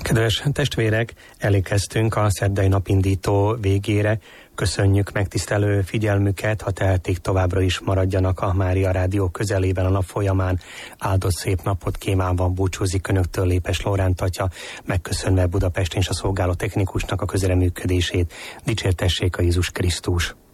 Kedves testvérek, elérkeztünk a szerdai napindító végére. Köszönjük megtisztelő figyelmüket, ha tehetik, továbbra is maradjanak a Mária Rádió közelében a nap folyamán. Áldott szép napot kívánva búcsúzik önöktől Lépes Lóránt atya, megköszönve Budapesten és a szolgáló technikusnak a közreműködését. Dicsértessék a Jézus Krisztus!